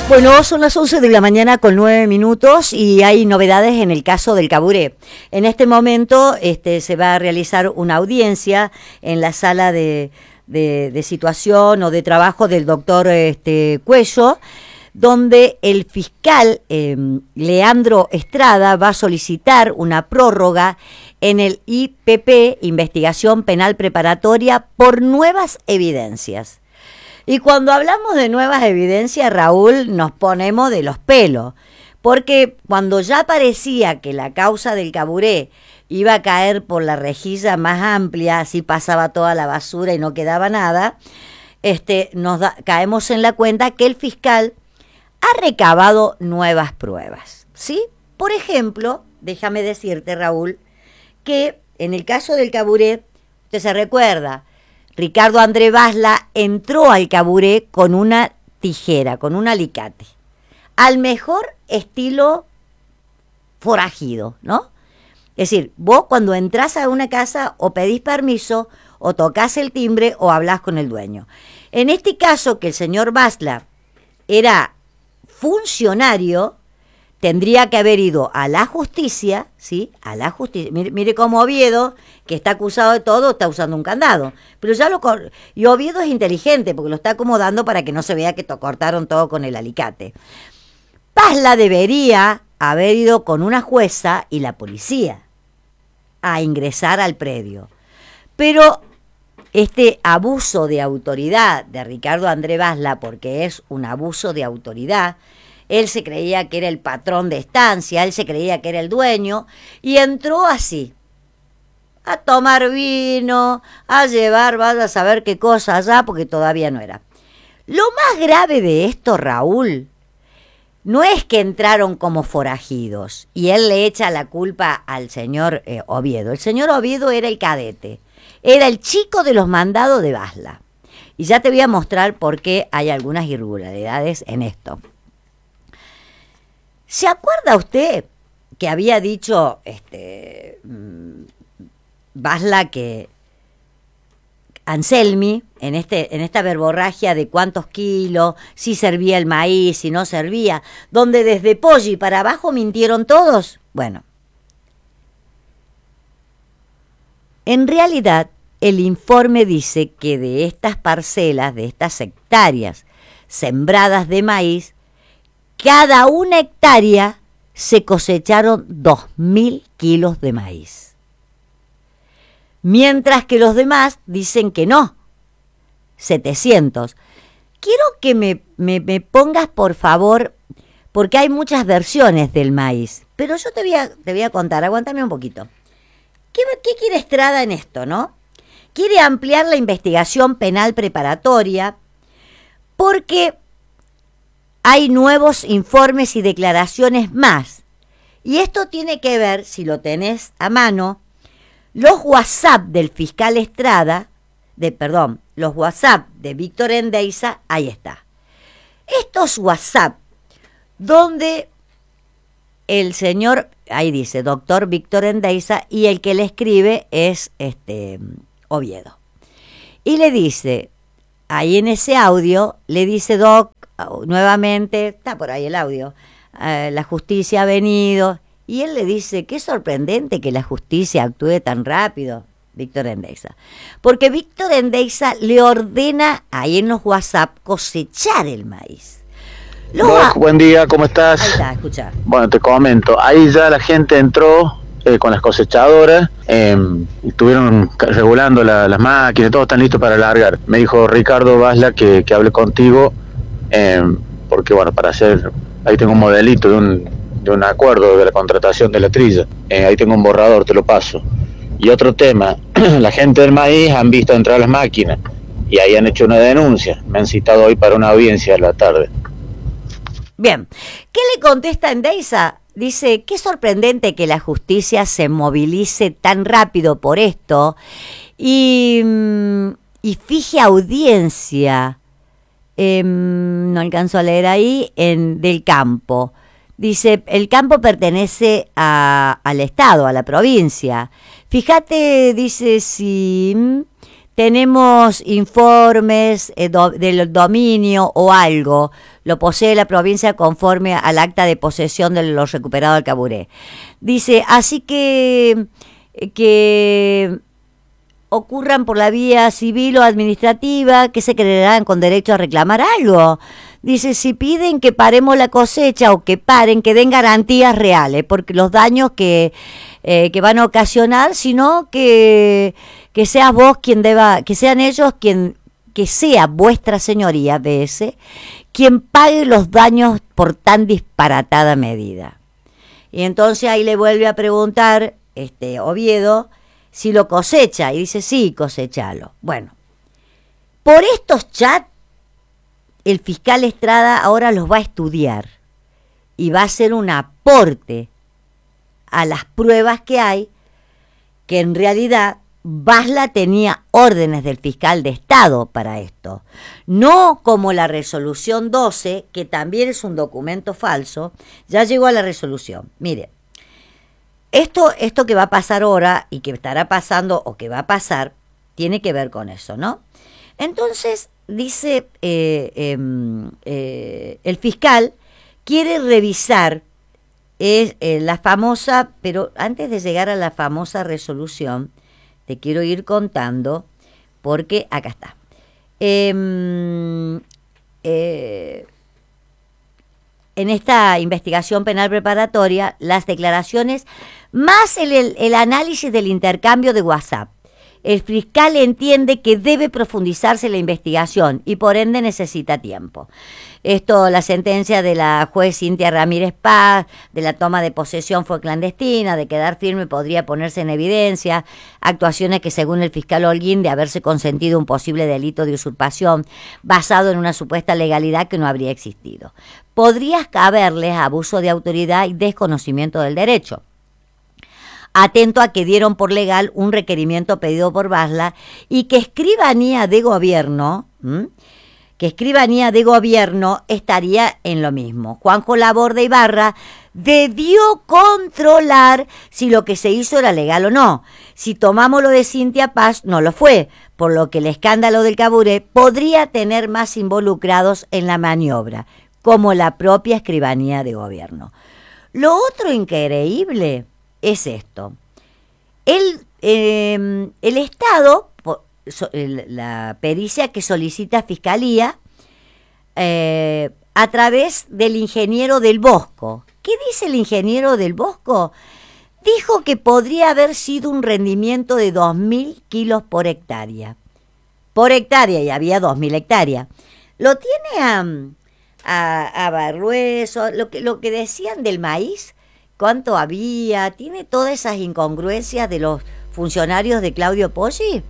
Bueno, son las 11 de la mañana con 9 minutos y hay novedades en el caso del Caburé. En este momento se va a realizar una audiencia en la sala de situación o de trabajo del doctor Cuello, donde el fiscal Leandro Estrada va a solicitar una prórroga en el IPP, Investigación Penal Preparatoria, por nuevas evidencias. Y cuando hablamos de nuevas evidencias, Raúl, nos ponemos de los pelos, porque cuando ya parecía que la causa del Caburé iba a caer por la rejilla más amplia, así pasaba toda la basura y no quedaba nada, caemos en la cuenta que el fiscal ha recabado nuevas pruebas, ¿sí? Por ejemplo, déjame decirte, Raúl, que en el caso del Caburé, usted se recuerda, Ricardo Andrés Basla entró al Caburé con una tijera, con un alicate, al mejor estilo forajido, ¿no? Es decir, vos cuando entrás a una casa o pedís permiso, o tocas el timbre, o hablás con el dueño. En este caso, que el señor Basla era funcionario, tendría que haber ido a la justicia, ¿sí? A la justicia. Mire cómo Oviedo, que está acusado de todo, está usando un candado. Pero y Oviedo es inteligente, porque lo está acomodando para que no se vea que cortaron todo con el alicate. Basla debería haber ido con una jueza y la policía a ingresar al predio. Pero este abuso de autoridad de Ricardo Andrés Basla, porque es un abuso de autoridad, él se creía que era el patrón de estancia, él se creía que era el dueño, y entró así, a tomar vino, a llevar, vaya a saber qué cosa allá, porque todavía no era. Lo más grave de esto, Raúl, no es que entraron como forajidos, y él le echa la culpa al señor Oviedo. El señor Oviedo era el cadete, era el chico de los mandados de Basla. Y ya te voy a mostrar por qué hay algunas irregularidades en esto. ¿Se acuerda usted que había dicho Basla que Anselmi, en esta verborragia de cuántos kilos, si servía el maíz, si no servía, donde desde Poggi para abajo mintieron todos? Bueno, en realidad el informe dice que de estas parcelas, de estas hectáreas sembradas de maíz, cada una hectárea se cosecharon 2.000 kilos de maíz. Mientras que los demás dicen que no, 700. Quiero que me pongas, por favor, porque hay muchas versiones del maíz, pero yo te voy a contar, aguántame un poquito. ¿Qué quiere Estrada en esto, no? Quiere ampliar la investigación penal preparatoria porque hay nuevos informes y declaraciones más. Y esto tiene que ver, si lo tenés a mano, los WhatsApp del fiscal Estrada, los WhatsApp de Víctor Endeiza, ahí está. Estos WhatsApp, donde el señor, ahí dice, doctor Víctor Endeiza, y el que le escribe es Oviedo. Y le dice, ahí en ese audio, le dice, Doc, nuevamente, está por ahí el audio, la justicia ha venido, y él le dice, qué sorprendente que la justicia actúe tan rápido, Víctor Endeiza, porque Víctor Endeiza le ordena ahí en los WhatsApp cosechar el maíz. Doc, buen día, ¿cómo estás? Ahí está, escucha. Bueno, te comento, ahí ya la gente entró con las cosechadoras, estuvieron regulando las máquinas, todos están listos para largar. Me dijo Ricardo Basla que hable contigo, porque bueno, para hacer, ahí tengo un modelito de un acuerdo de la contratación de la trilla, ahí tengo un borrador, te lo paso. Y otro tema, la gente del maíz han visto entrar las máquinas y ahí han hecho una denuncia, me han citado hoy para una audiencia a la tarde. Bien, ¿qué le contesta Endeiza? Dice, qué sorprendente que la justicia se movilice tan rápido por esto y fije audiencia, no alcanzo a leer ahí, del campo. Dice, el campo pertenece al Estado, a la provincia. Fíjate, dice, si tenemos informes del dominio o algo, lo posee la provincia conforme al acta de posesión de los recuperados del Caburé. Dice, así que ocurran por la vía civil o administrativa, que se creerán con derecho a reclamar algo. Dice, si piden que paremos la cosecha o que paren, que den garantías reales, porque los daños que van a ocasionar, sino que seas vos quien deba, que sean ellos que sea vuestra señoría, BS, quien pague los daños por tan disparatada medida. Y entonces ahí le vuelve a preguntar Oviedo si lo cosecha, y dice, sí, cosechalo. Bueno, por estos chats, el fiscal Estrada ahora los va a estudiar y va a hacer un aporte a las pruebas que hay, que en realidad Basla tenía órdenes del fiscal de Estado para esto, no como la resolución 12, que también es un documento falso. Ya llegó a la resolución. Mire, esto que va a pasar ahora y que estará pasando o que va a pasar, tiene que ver con eso, ¿no? Entonces, dice el fiscal quiere revisar la famosa, pero antes de llegar a la famosa resolución, te quiero ir contando, porque acá está. En esta investigación penal preparatoria, las declaraciones más el análisis del intercambio de WhatsApp. El fiscal entiende que debe profundizarse la investigación y por ende necesita tiempo. Esto, la sentencia de la juez Cintia Ramírez Paz, de la toma de posesión fue clandestina, de quedar firme podría ponerse en evidencia, actuaciones que según el fiscal Holguín, de haberse consentido un posible delito de usurpación basado en una supuesta legalidad que no habría existido. Podría caberles abuso de autoridad y desconocimiento del derecho. Atento a que dieron por legal un requerimiento pedido por Basla y que Escribanía de Gobierno estaría en lo mismo. Juanjo Laborde Ibarra debió controlar si lo que se hizo era legal o no. Si tomamos lo de Cintia Paz, no lo fue, por lo que el escándalo del Caburé podría tener más involucrados en la maniobra, como la propia Escribanía de Gobierno. Lo otro increíble es esto. El Estado, la pericia que solicita Fiscalía, a través del ingeniero del Bosco. ¿Qué dice el ingeniero del Bosco? Dijo que podría haber sido un rendimiento de 2.000 kilos por hectárea. Por hectárea, y había 2.000 hectáreas. Lo tiene a Barrueso, lo que decían del maíz, cuánto había, tiene todas esas incongruencias de los funcionarios de Claudio Poggi.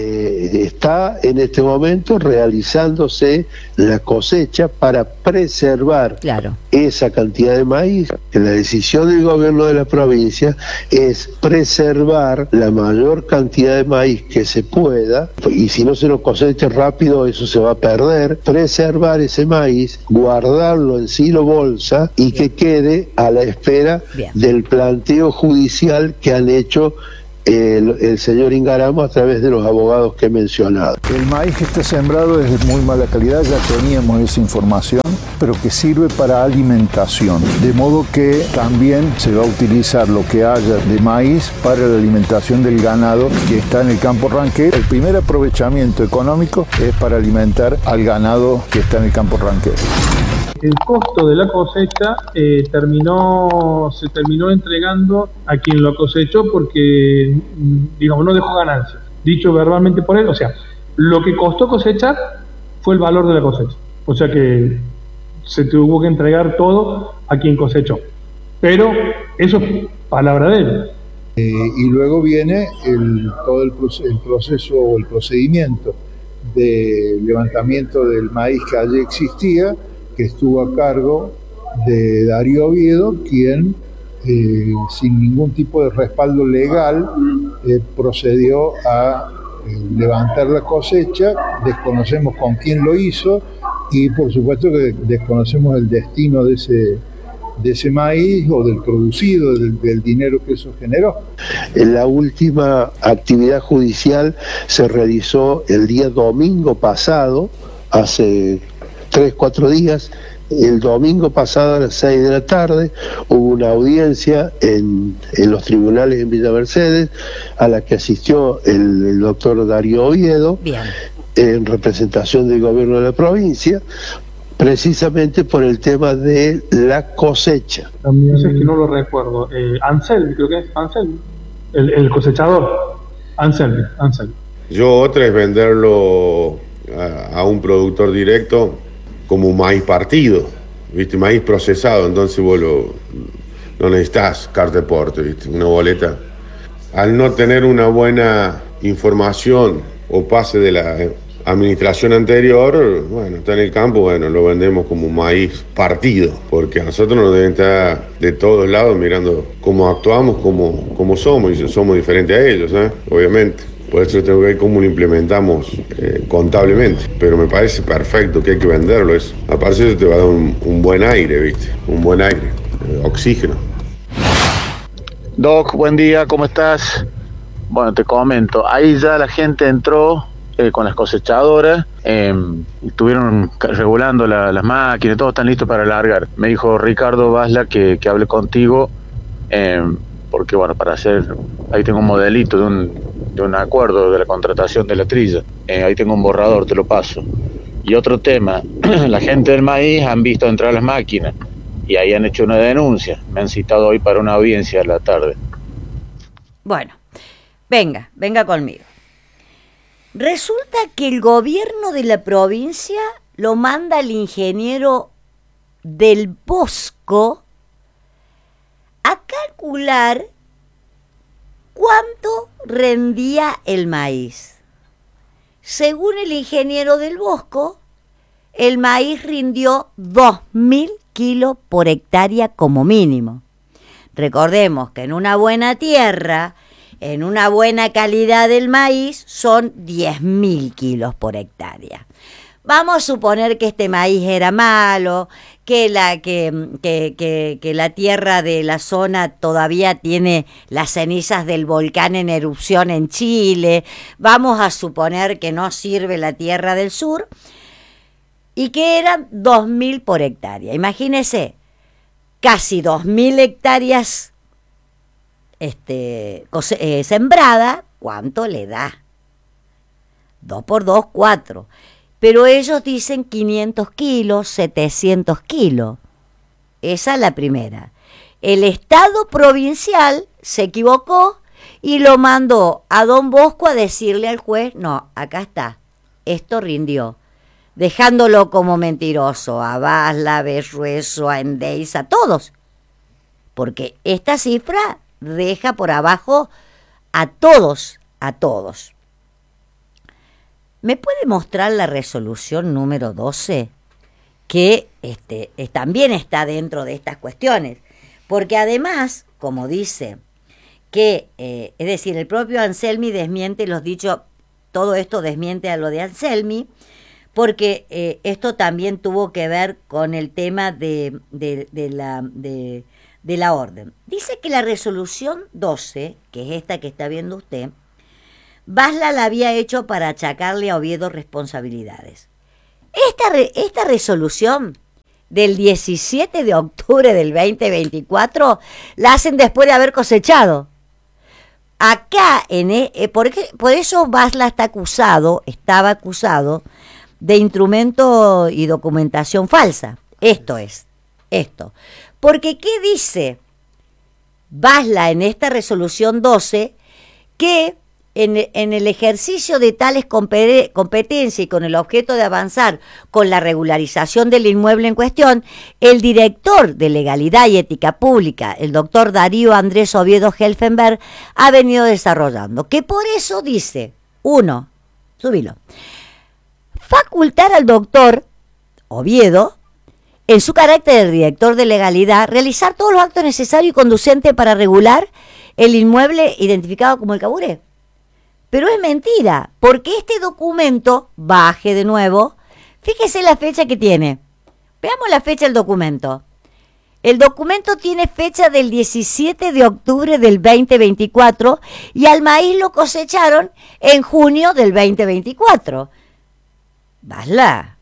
Está en este momento realizándose la cosecha para preservar esa cantidad de maíz. La decisión del gobierno de la provincia es preservar la mayor cantidad de maíz que se pueda, y si no se lo cosecha rápido eso se va a perder. Preservar ese maíz, guardarlo en silo bolsa y que quede a la espera del planteo judicial que han hecho el señor Ingaramo a través de los abogados que he mencionado. El maíz que está sembrado es de muy mala calidad, ya teníamos esa información, pero que sirve para alimentación, de modo que también se va a utilizar lo que haya de maíz para la alimentación del ganado que está en el campo ranquero. El primer aprovechamiento económico es para alimentar al ganado que está en el campo ranquero. El costo de la cosecha se terminó entregando a quien lo cosechó porque, digamos, no dejó ganancias. Dicho verbalmente por él, o sea, lo que costó cosechar fue el valor de la cosecha. O sea que se tuvo que entregar todo a quien cosechó. Pero eso es palabra de él. Y luego viene todo el proceso o el procedimiento de levantamiento del maíz que allí existía, que estuvo a cargo de Darío Oviedo, quien sin ningún tipo de respaldo legal procedió a levantar la cosecha. Desconocemos con quién lo hizo y por supuesto que desconocemos el destino de de ese maíz o del producido, del dinero que eso generó. La última actividad judicial se realizó el día domingo pasado, hace 3-4 días. El domingo pasado a las 6 de la tarde hubo una audiencia en los tribunales en Villa Mercedes, a la que asistió el doctor Darío Oviedo, en representación del gobierno de la provincia, precisamente por el tema de la cosecha. También es que no lo recuerdo. Anselmi, creo que es Anselmi, el cosechador. Anselmi. Yo otra es venderlo a un productor directo como un maíz partido, ¿viste? Maíz procesado, entonces vos no necesitas carta de porte, ¿viste? Una boleta. Al no tener una buena información o pase de la administración anterior, bueno, está en el campo, bueno, lo vendemos como un maíz partido, porque a nosotros nos deben estar de todos lados mirando cómo actuamos, cómo somos, y somos diferentes a ellos, ¿eh? Obviamente. Por eso tengo que ver cómo lo implementamos contablemente. Pero me parece perfecto que hay que venderlo. Aparte eso te va a dar un buen aire, ¿viste? Un buen aire, oxígeno. Doc, buen día, ¿cómo estás? Bueno, te comento, ahí ya la gente entró con las cosechadoras, estuvieron regulando las máquinas, todos están listos para largar. Me dijo Ricardo Basla que hable contigo, porque bueno, para hacer, ahí tengo un modelito de un acuerdo de la contratación de la trilla, ahí tengo un borrador, te lo paso. Y otro tema, la gente del maíz han visto entrar las máquinas y ahí han hecho una denuncia, me han citado hoy para una audiencia a la tarde. Bueno, venga conmigo. Resulta que el gobierno de la provincia lo manda el ingeniero del Bosco a calcular cuánto rendía el maíz. Según el ingeniero del Bosco, el maíz rindió 2.000 kilos por hectárea como mínimo. Recordemos que en una buena tierra, en una buena calidad del maíz, son 10.000 kilos por hectárea. Vamos a suponer que este maíz era malo, que la tierra de la zona todavía tiene las cenizas del volcán en erupción en Chile. Vamos a suponer que no sirve la tierra del sur y que eran 2.000 por hectárea. Imagínese, casi 2.000 hectáreas sembrada, ¿cuánto le da? 2 por 2, 4. Pero ellos dicen 500 kilos, 700 kilos. Esa es la primera. El Estado provincial se equivocó y lo mandó a Don Bosco a decirle al juez, no, acá está, esto rindió. Dejándolo como mentiroso a Basla, a Berrueso, a Endeis, a todos. Porque esta cifra deja por abajo a todos. ¿Me puede mostrar la resolución número 12? Que también está dentro de estas cuestiones. Porque además, como dice, que, es decir, el propio Anselmi desmiente los dichos, todo esto desmiente a lo de Anselmi, porque esto también tuvo que ver con el tema de la orden. Dice que la resolución 12, que es esta que está viendo usted, Basla la había hecho para achacarle a Oviedo responsabilidades. Esta resolución del 17 de octubre del 2024 la hacen después de haber cosechado. Acá, por eso Basla estaba acusado de instrumento y documentación falsa. Esto. Porque, ¿qué dice Basla en esta resolución 12? Que en el ejercicio de tales competencias y con el objeto de avanzar con la regularización del inmueble en cuestión, el director de Legalidad y Ética Pública, el doctor Darío Andrés Oviedo Helfenberg, ha venido desarrollando. Que por eso dice, 1, subilo, facultar al doctor Oviedo, en su carácter de director de legalidad, realizar todos los actos necesarios y conducentes para regular el inmueble identificado como el Caburé. Pero es mentira, porque este documento, baje de nuevo, fíjese la fecha que tiene. Veamos la fecha del documento. El documento tiene fecha del 17 de octubre del 2024 y al maíz lo cosecharon en junio del 2024. Vasla,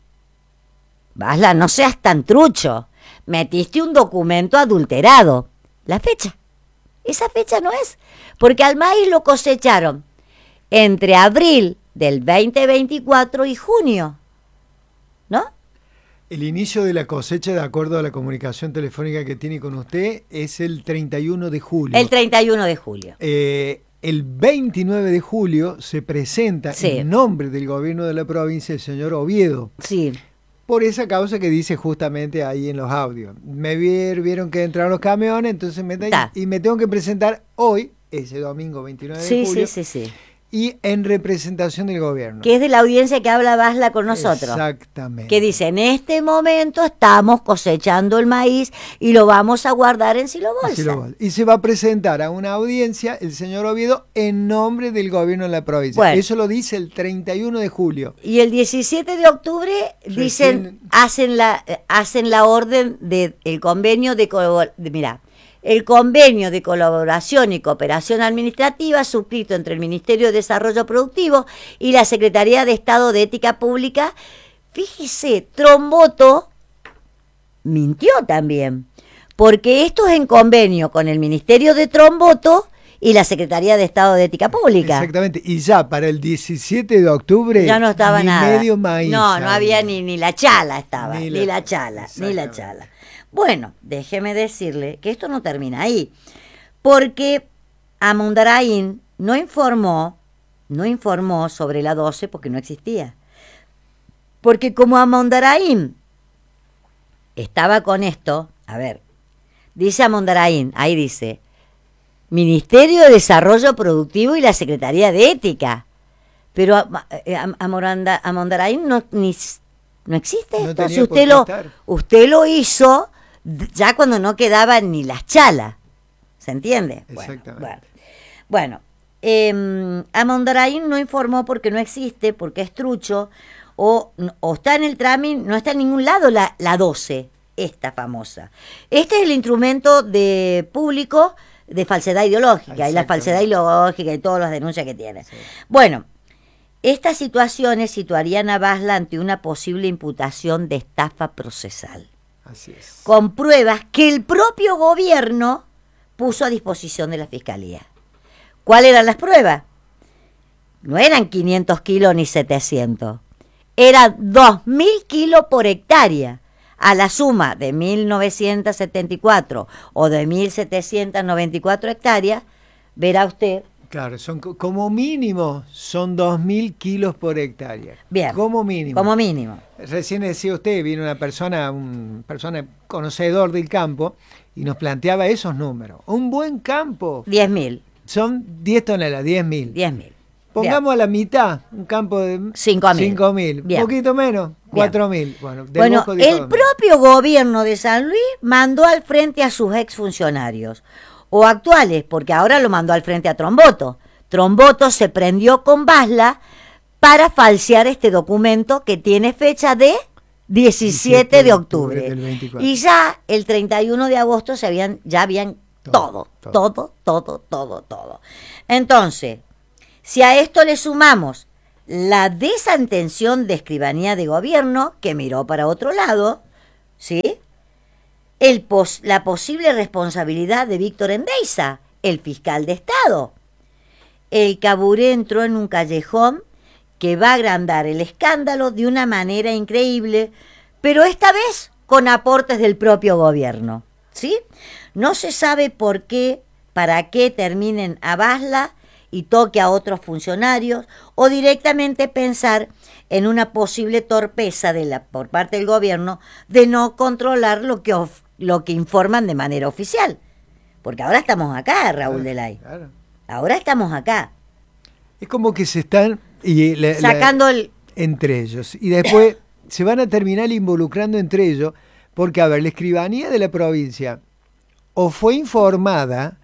no seas tan trucho. Metiste un documento adulterado. La fecha. Esa fecha no es. Porque al maíz lo cosecharon entre abril del 2024 y junio. ¿No? El inicio de la cosecha, de acuerdo a la comunicación telefónica que tiene con usted, es el 31 de julio. El 31 de julio. El 29 de julio se presenta en nombre del gobierno de la provincia el señor Oviedo. Sí. Por esa causa que dice justamente ahí en los audios. Me vieron que entraron los camiones, entonces me tengo que presentar hoy, ese domingo 29 de julio. Sí. Y en representación del gobierno. Que es de la audiencia que habla Vasla con nosotros. Exactamente. Que dice, en este momento estamos cosechando el maíz y lo vamos a guardar en Silo Bolsa. Y se va a presentar a una audiencia el señor Oviedo en nombre del gobierno de la provincia. Bueno, eso lo dice el 31 de julio. Y el 17 de octubre dicen, hacen la orden del convenio el convenio de colaboración y cooperación administrativa suscrito entre el Ministerio de Desarrollo Productivo y la Secretaría de Estado de Ética Pública. Fíjese, Tromboto mintió también, porque esto es en convenio con el Ministerio de Tromboto y la Secretaría de Estado de Ética Pública. Exactamente, y ya para el 17 de octubre ya no estaba ni nada. Medio maíz. No había ni la chala estaba, ni la chala. Bueno, déjeme decirle que esto no termina ahí, porque Amundaraín no informó sobre la 12 porque no existía. Porque como Amundaraín estaba con esto, dice Amundaraín, ahí dice, Ministerio de Desarrollo Productivo y la Secretaría de Ética. Pero Amundaraín no existe esto. No, si usted lo hizo ya cuando no quedaba ni las chalas, ¿se entiende? Exactamente. Bueno, Amundaraín no informó porque no existe, porque es trucho, o está en el trámite, no está en ningún lado la 12, esta famosa. Este es el instrumento de público de falsedad ideológica, y la falsedad ideológica y todas las denuncias que tiene. Sí. Bueno, estas situaciones situarían a Vasla ante una posible imputación de estafa procesal. Así es. Con pruebas que el propio gobierno puso a disposición de la Fiscalía. ¿Cuáles eran las pruebas? No eran 500 kilos ni 700. Eran 2.000 kilos por hectárea. A la suma de 1.974 o de 1.794 hectáreas, verá usted. Claro, como mínimo son 2.000 kilos por hectárea. Bien. Como mínimo. Como mínimo. Recién decía usted, vino un persona conocedor del campo y nos planteaba esos números. Un buen campo. 10.000. Son 10 toneladas, 10.000. 10.000. Pongamos a la mitad, un campo de 5.000. Un poquito menos, 4.000. Bueno, el propio gobierno de San Luis mandó al frente a sus exfuncionarios. O actuales, porque ahora lo mandó al frente a Tromboto. Tromboto se prendió con Vasla para falsear este documento que tiene fecha de 17 de octubre. Del 24. Y ya el 31 de agosto ya habían todo. Entonces, si a esto le sumamos la desatención de Escribanía de Gobierno, que miró para otro lado, ¿sí?, la posible responsabilidad de Víctor Endeiza, el fiscal de Estado. El Caburé entró en un callejón que va a agrandar el escándalo de una manera increíble, pero esta vez con aportes del propio gobierno, ¿sí? No se sabe por qué, para qué terminen a Vasla y toque a otros funcionarios, o directamente pensar en una posible torpeza por parte del gobierno de no controlar lo que informan de manera oficial. Porque ahora estamos acá, Raúl Delay. Claro. Ahora estamos acá. Es como que se están sacando entre ellos. Y después se van a terminar involucrando entre ellos. Porque, a ver, la escribanía de la provincia o fue informada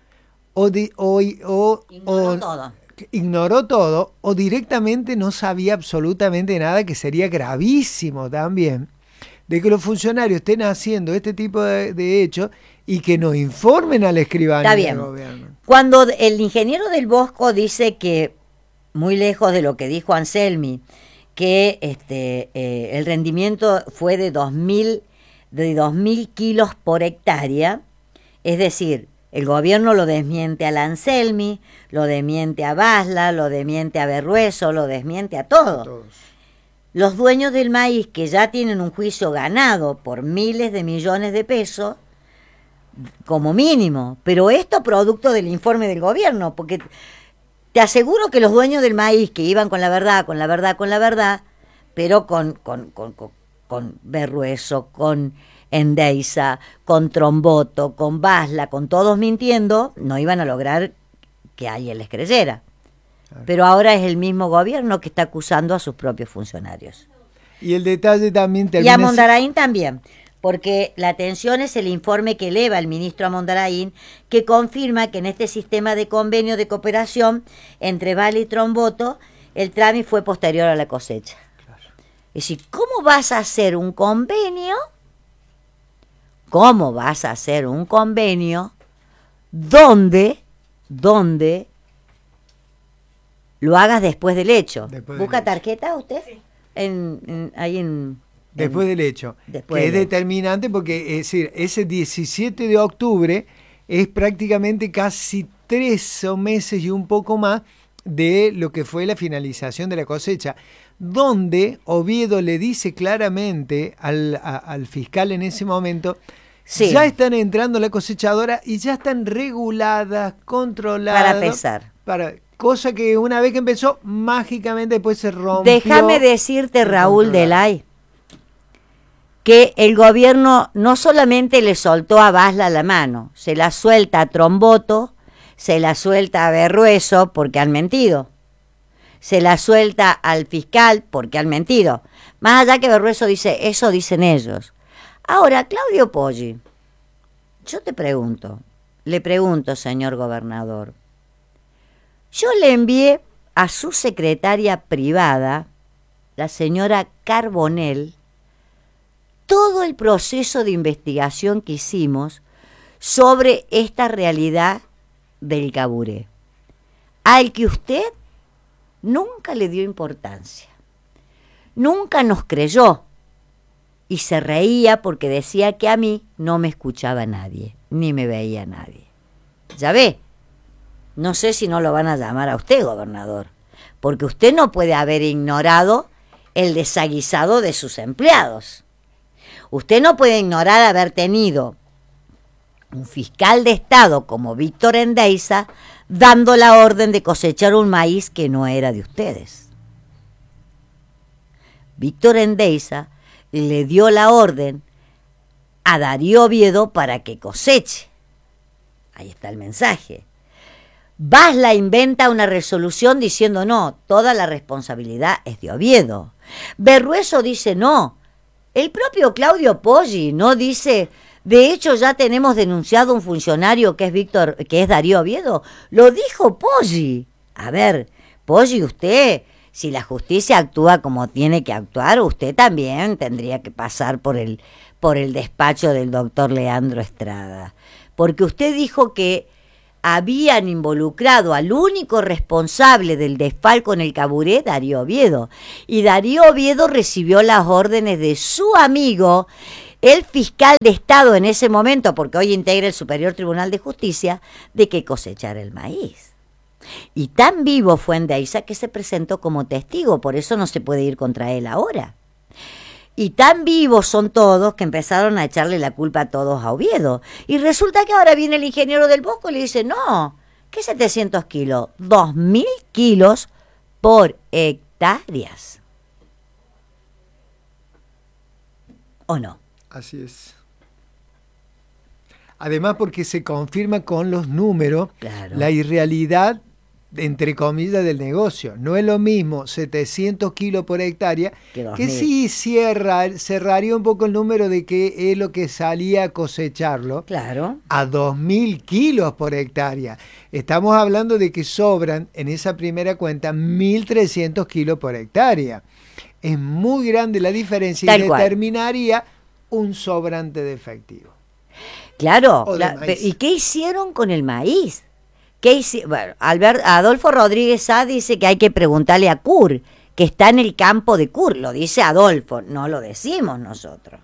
ignoró todo, o directamente no sabía absolutamente nada, que sería gravísimo también. de que los funcionarios estén haciendo este tipo de hechos y que nos informen al escribano del gobierno. Cuando el ingeniero del Bosco dice que, muy lejos de lo que dijo Anselmi, que el rendimiento fue de 2.000 kilos por hectárea, es decir, el gobierno lo desmiente al Anselmi, lo desmiente a Basla, lo desmiente a Berrueso, lo desmiente a todos. Los dueños del maíz, que ya tienen un juicio ganado por miles de millones de pesos, como mínimo, pero esto producto del informe del gobierno, porque te aseguro que los dueños del maíz que iban con la verdad, pero con Berrueso, con Endesa, con Tromboto, con Basla, con todos mintiendo, no iban a lograr que alguien les creyera. Pero ahora es el mismo gobierno que está acusando a sus propios funcionarios. Y el detalle también termina... Y a Mondaraín también, porque la atención es el informe que eleva el ministro a Mondaraín, que confirma que en este sistema de convenio de cooperación entre Basla y Tromboto, el trámite fue posterior a la cosecha. Claro. Es decir, ¿cómo vas a hacer un convenio? ¿Cómo vas a hacer un convenio donde lo hagas después del hecho? ¿Busca tarjeta usted? Sí. Después del hecho. Que es determinante porque, es decir, ese 17 de octubre es prácticamente casi 3 meses y un poco más de lo que fue la finalización de la cosecha, donde Oviedo le dice claramente al fiscal en ese momento... Sí. Ya están entrando la cosechadora y ya están reguladas, controladas. Para pesar. Cosa que una vez que empezó, mágicamente después se rompió. Déjame decirte, Raúl Delay, que el gobierno no solamente le soltó a Basla la mano, se la suelta a Tromboto, se la suelta a Berrueso porque han mentido, se la suelta al fiscal porque han mentido. Más allá que Berrueso dice, eso dicen ellos. Ahora, Claudio Poggi, yo le pregunto, señor gobernador, yo le envié a su secretaria privada, la señora Carbonell, todo el proceso de investigación que hicimos sobre esta realidad del Caburé, al que usted nunca le dio importancia, nunca nos creyó. Y se reía porque decía que a mí no me escuchaba nadie, ni me veía nadie. Ya ve, no sé si no lo van a llamar a usted, gobernador, porque usted no puede haber ignorado el desaguisado de sus empleados. Usted no puede ignorar haber tenido un fiscal de Estado como Víctor Endesa dando la orden de cosechar un maíz que no era de ustedes. Víctor Endesa le dio la orden a Darío Oviedo para que coseche. Ahí está el mensaje. Basla inventa una resolución diciendo no, toda la responsabilidad es de Oviedo. Berrueso dice no. El propio Claudio Poggi no dice, de hecho ya tenemos denunciado un funcionario que es Darío Oviedo. Lo dijo Poggi. A ver, Poggi, usted... Si la justicia actúa como tiene que actuar, usted también tendría que pasar por el despacho del doctor Leandro Estrada. Porque usted dijo que habían involucrado al único responsable del desfalco en el Caburé, Darío Oviedo. Y Darío Oviedo recibió las órdenes de su amigo, el fiscal de Estado en ese momento, porque hoy integra el Superior Tribunal de Justicia, de que cosechara el maíz. Y tan vivo fue Endesa que se presentó como testigo, por eso no se puede ir contra él ahora. Y tan vivos son todos que empezaron a echarle la culpa a todos a Oviedo. Y resulta que ahora viene el ingeniero del Bosco y le dice, no, ¿qué 700 kilos? 2.000 kilos por hectáreas. ¿O no? Así es. Además porque se confirma con los números la irrealidad, entre comillas, del negocio. No es lo mismo 700 kilos por hectárea, que sí cerraría un poco el número de que es lo que salía a cosecharlo, a 2.000 kilos por hectárea. Estamos hablando de que sobran en esa primera cuenta 1.300 kilos por hectárea. es muy grande la diferencia Tal y cual. determinaría un sobrante de efectivo. Claro, ¿y qué hicieron con el maíz? Bueno, Adolfo Rodríguez Sá dice que hay que preguntarle a Cur, que está en el campo de Cur, lo dice Adolfo, no lo decimos nosotros.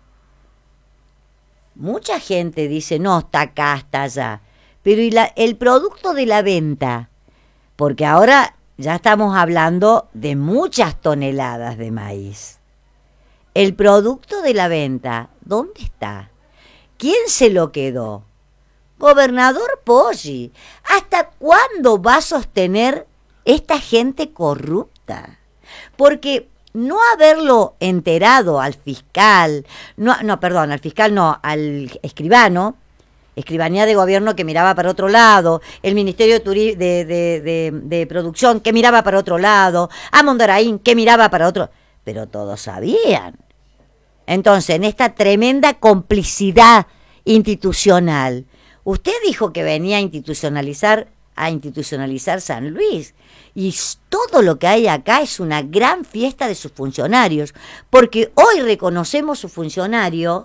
Mucha gente dice, no, está acá, está allá, pero ¿y el producto de la venta? Porque ahora ya estamos hablando de muchas toneladas de maíz. El producto de la venta, ¿dónde está? ¿Quién se lo quedó? Gobernador Poggi, ¿hasta cuándo va a sostener esta gente corrupta? Porque no haberlo enterado al fiscal, al escribano, escribanía de gobierno que miraba para otro lado, el Ministerio de Producción que miraba para otro lado, a Mondaraín que miraba para otro, pero todos sabían. Entonces, en esta tremenda complicidad institucional, usted dijo que venía a institucionalizar San Luis, y todo lo que hay acá es una gran fiesta de sus funcionarios, porque hoy reconocemos su funcionario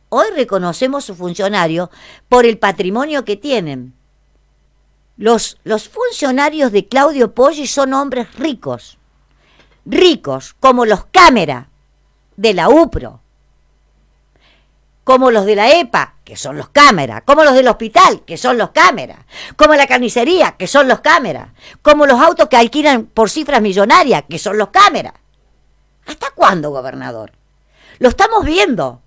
por el patrimonio que tienen. Los funcionarios de Claudio Poggi son hombres ricos, como los cámara de la UPRO, como los de la EPA, que son los cámara, como los del hospital, que son los cámara, como la carnicería, que son los cámara, como los autos que alquilan por cifras millonarias, que son los cámara. ¿Hasta cuándo, gobernador? Lo estamos viendo.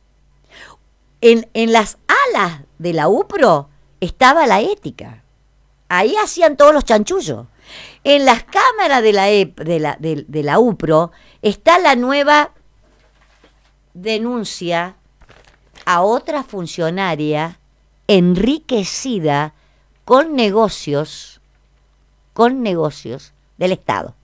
En las alas de la UPRO estaba la ética. Ahí hacían todos los chanchullos. En las cámaras de la UPRO está la nueva denuncia a otra funcionaria enriquecida con negocios del Estado.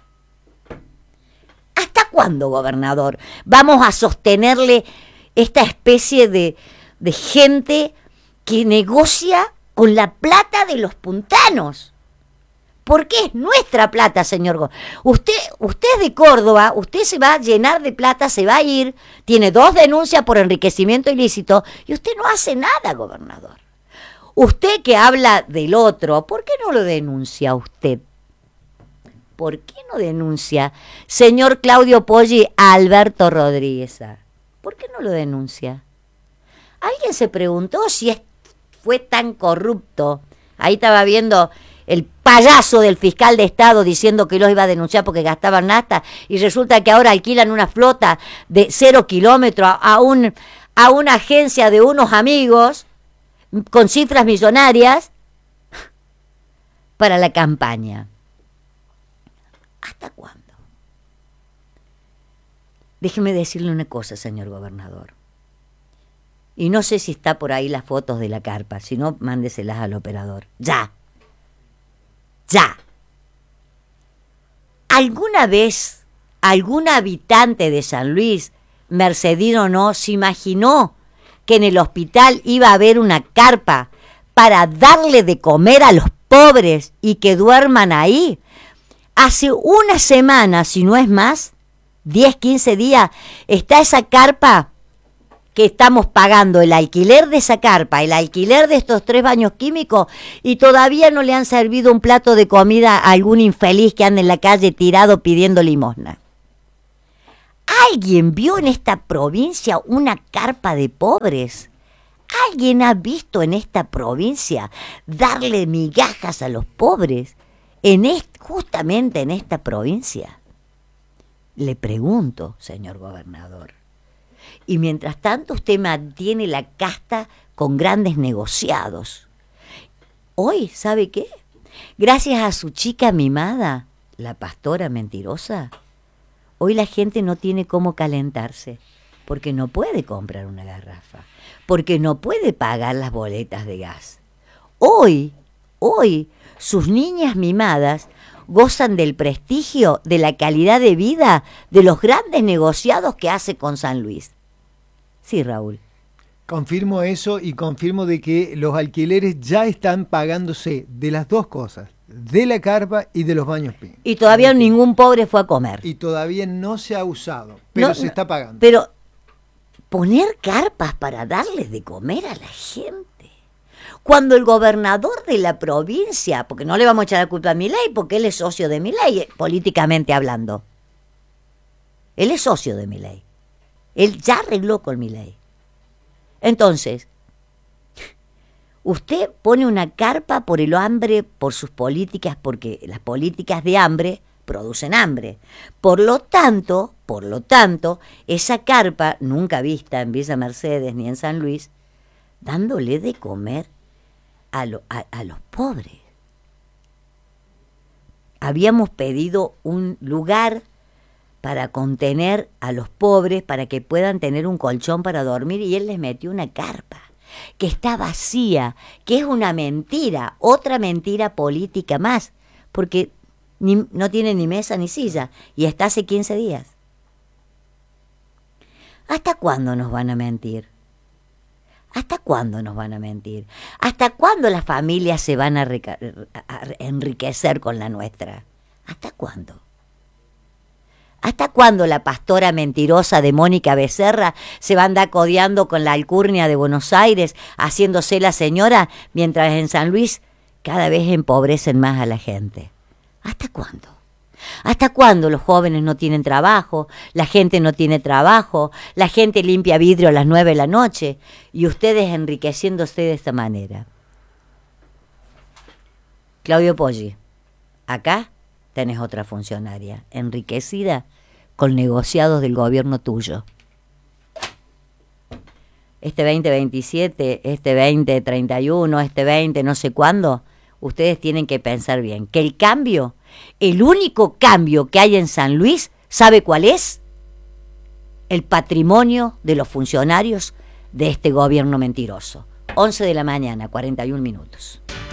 ¿Hasta cuándo, gobernador, vamos a sostenerle esta especie de gente que negocia con la plata de los puntanos? Porque es nuestra plata, señor. Usted es de Córdoba, usted se va a llenar de plata, se va a ir, tiene 2 denuncias por enriquecimiento ilícito y usted no hace nada, gobernador. Usted que habla del otro, ¿por qué no lo denuncia usted? ¿Por qué no denuncia, señor Claudio Poggi, a Alberto Rodríguez? ¿Por qué no lo denuncia? ¿Alguien se preguntó si fue tan corrupto? Ahí estaba viendo el payaso del fiscal de Estado diciendo que los iba a denunciar porque gastaban nafta, y resulta que ahora alquilan una flota de 0 kilómetros a una agencia de unos amigos con cifras millonarias para la campaña. ¿Hasta cuándo? Déjeme decirle una cosa, señor gobernador. Y no sé si está por ahí las fotos de la carpa, si no, mándeselas al operador. ¡Ya! ¿Alguna vez algún habitante de San Luis, mercedino o no, se imaginó que en el hospital iba a haber una carpa para darle de comer a los pobres y que duerman ahí? Hace una semana, si no es más, 10, 15 días, está esa carpa que estamos pagando el alquiler de esa carpa, el alquiler de estos 3 baños químicos, y todavía no le han servido un plato de comida a algún infeliz que anda en la calle tirado pidiendo limosna. ¿Alguien vio en esta provincia una carpa de pobres? ¿Alguien ha visto en esta provincia darle migajas a los pobres? Justamente en esta provincia. Le pregunto, señor gobernador. Y mientras tanto usted mantiene la casta con grandes negociados. Hoy, ¿sabe qué? Gracias a su chica mimada, la pastora mentirosa, hoy la gente no tiene cómo calentarse, porque no puede comprar una garrafa, porque no puede pagar las boletas de gas. Hoy, sus niñas mimadas gozan del prestigio, de la calidad de vida, de los grandes negociados que hace con San Luis. Sí, Raúl. Confirmo eso y confirmo de que los alquileres ya están pagándose de las dos cosas, de la carpa y de los baños PIN. Y todavía ningún pobre fue a comer. Y todavía no se ha usado, pero se está pagando. Pero poner carpas para darles de comer a la gente. Cuando el gobernador de la provincia, porque no le vamos a echar la culpa a Milei, porque él es socio de Milei, políticamente hablando. Él es socio de Milei. Él ya arregló con Milei. Entonces, usted pone una carpa por el hambre, por sus políticas, porque las políticas de hambre producen hambre. Por lo tanto, esa carpa, nunca vista en Villa Mercedes ni en San Luis, dándole de comer a los pobres. Habíamos pedido un lugar para contener a los pobres, para que puedan tener un colchón para dormir, y él les metió una carpa que está vacía, que es una mentira, otra mentira política más, porque no tiene ni mesa ni silla, y está hace 15 días. ¿Hasta cuándo nos van a mentir? ¿Hasta cuándo nos van a mentir? ¿Hasta cuándo las familias se van a enriquecer con la nuestra? ¿Hasta cuándo? ¿Hasta cuándo la pastora mentirosa de Mónica Becerra se va a andar codeando con la alcurnia de Buenos Aires, haciéndose la señora, mientras en San Luis cada vez empobrecen más a la gente? ¿Hasta cuándo? ¿Hasta cuándo los jóvenes no tienen trabajo, la gente no tiene trabajo, la gente limpia vidrio a las 9 de la noche y ustedes enriqueciéndose de esta manera? Claudio Poggi, acá tenés otra funcionaria, enriquecida con negociados del gobierno tuyo. Este 2027, este 2031, este 20 no sé cuándo, ustedes tienen que pensar bien que el cambio, el único cambio que hay en San Luis, ¿sabe cuál es? El patrimonio de los funcionarios de este gobierno mentiroso. 11 de la mañana, 41 minutos.